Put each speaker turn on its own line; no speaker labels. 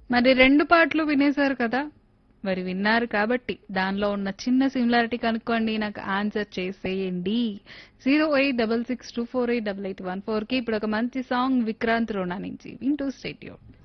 మరి 2 పాటలు వినేశారు కదా! మరి విన్నారు కాబట్టి దానిలో ఉన్న చిన్న సిమిలారిటీ కనుక్కోండి. నాకు ఆన్సర్ చేసేయండి. 08662488814 కి ఇప్పుడు ఒక మంచి సాంగ్ 'విక్రాంత్ రోనా' నుంచి వింటూ స్టే ట్యూన్డ్.